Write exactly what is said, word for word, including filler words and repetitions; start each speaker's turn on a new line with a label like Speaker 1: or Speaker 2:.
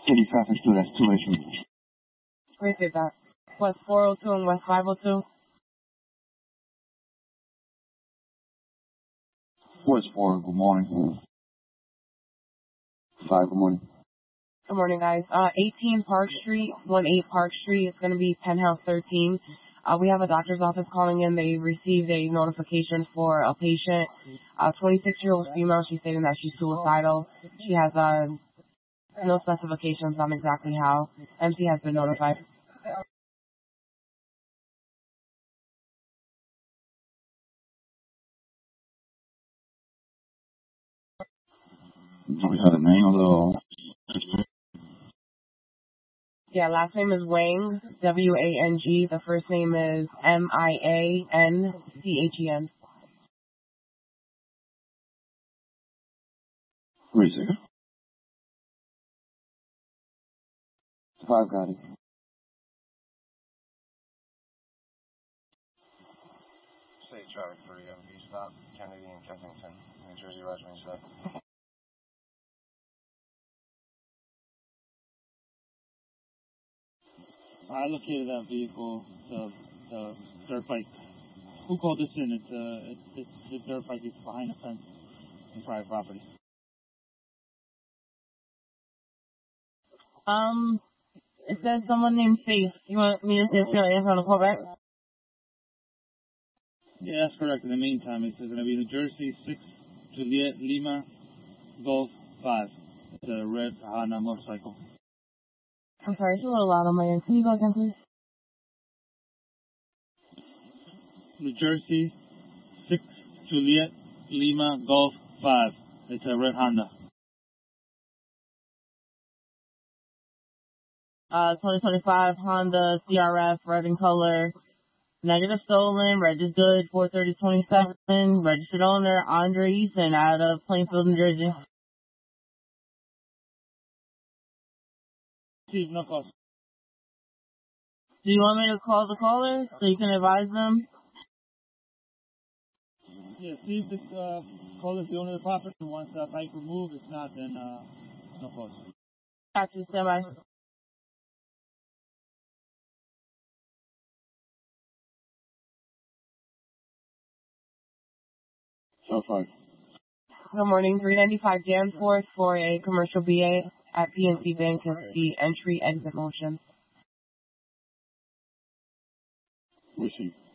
Speaker 1: City traffic two, that's two eighty.
Speaker 2: Appreciate that. West four oh two and West five oh two.
Speaker 1: West four, good morning. Five, good morning.
Speaker 2: Good morning, guys. Uh, eighteen Park Street, one eight Park Street. It's going to be penthouse thirteen. Uh, we have a doctor's office calling in. They received a notification for a patient, a twenty-six-year-old female. She's stating that she's suicidal. She has uh, no specifications on exactly how. M C has been notified.
Speaker 1: Do we have the name of the...
Speaker 2: Yeah, last name is Wang, W A N G. The first name is M I A N C H E N.
Speaker 1: Wait a second. Five, got it.
Speaker 3: State traffic for you. You stop Kennedy and Kensington, New Jersey, Roger, said.
Speaker 4: I located that vehicle, the, the dirt bike. Who called this in? It's uh, it's, it's the dirt bike is behind the fence on private property.
Speaker 2: Um, it says someone named Faith. You want me to say it's going to call back?
Speaker 4: Yeah, that's correct. In the meantime, it's going to be New Jersey, six Juliet Lima Golf five. It's a red Honda motorcycle.
Speaker 2: I'm sorry, it's a little loud on my end. Can you go again, please?
Speaker 4: New Jersey, six Juliet Lima Golf five. It's a red Honda.
Speaker 2: Uh, twenty twenty-five Honda C R F, red in color. Negative stolen, registered four thirty twenty-seven, registered owner Andre Eason out of Plainfield, New Jersey.
Speaker 4: Steve, no cost.
Speaker 2: Do you want me to call the caller so you can advise them?
Speaker 4: Yeah, see if this uh, caller is the owner of the property and wants that bike removed. If not, then uh, no cost.
Speaker 2: Gotcha, stand by.
Speaker 1: So five.
Speaker 2: Good morning, three ninety-five Danforth for a commercial B A at P N C Bank is the entry exit motion.
Speaker 1: We see.